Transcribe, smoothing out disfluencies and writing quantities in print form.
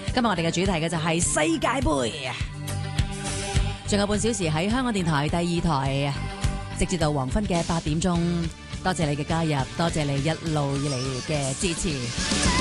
今日我哋嘅主題嘅就係世界盃，仲有半小時喺香港電台第2台，直至到黃昏嘅8點鐘。多謝你嘅加入，多謝你一路以嚟嘅支持。